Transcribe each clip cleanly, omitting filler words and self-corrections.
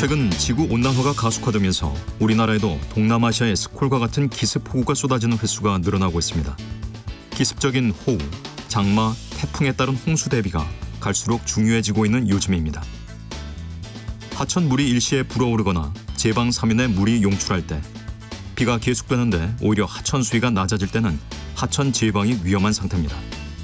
최근 지구온난화가 가속화되면서 우리나라에도 동남아시아의 스콜과 같은 기습폭우가 쏟아지는 횟수가 늘어나고 있습니다. 기습적인 호우, 장마, 태풍에 따른 홍수 대비가 갈수록 중요해지고 있는 요즘입니다. 하천 물이 일시에 불어오르거나 제방 사면에 물이 용출할 때, 비가 계속되는데 오히려 하천 수위가 낮아질 때는 하천 제방이 위험한 상태입니다.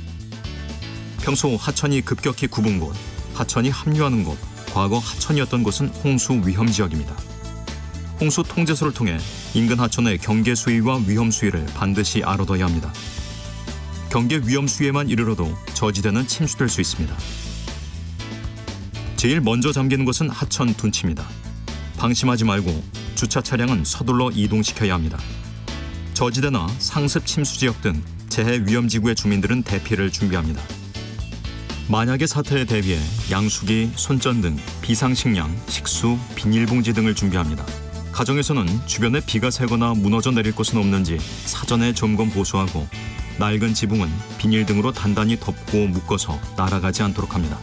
평소 하천이 급격히 굽은 곳, 하천이 합류하는 곳, 과거 하천이었던 곳은 홍수 위험 지역입니다. 홍수 통제소를 통해 인근 하천의 경계 수위와 위험 수위를 반드시 알아둬야 합니다. 경계 위험 수위에만 이르러도 저지대는 침수될 수 있습니다. 제일 먼저 잠기는 곳은 하천 둔치입니다. 방심하지 말고 주차 차량은 서둘러 이동시켜야 합니다. 저지대나 상습 침수 지역 등 재해 위험 지구의 주민들은 대피를 준비합니다. 만약의 사태에 대비해 양수기, 손전 등 비상식량, 식수, 비닐봉지 등을 준비합니다. 가정에서는 주변에 비가 새거나 무너져 내릴 곳은 없는지 사전에 점검 보수하고 낡은 지붕은 비닐 등으로 단단히 덮고 묶어서 날아가지 않도록 합니다.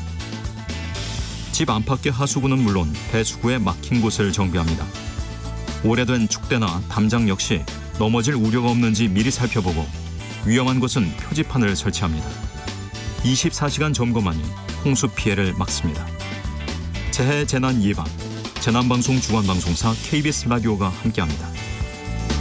집 안팎의 하수구는 물론 배수구에 막힌 곳을 정비합니다. 오래된 축대나 담장 역시 넘어질 우려가 없는지 미리 살펴보고 위험한 곳은 표지판을 설치합니다. 24시간 점검하니 홍수 피해를 막습니다. 재해 재난 예방, 재난방송 주관방송사 KBS 라디오가 함께합니다.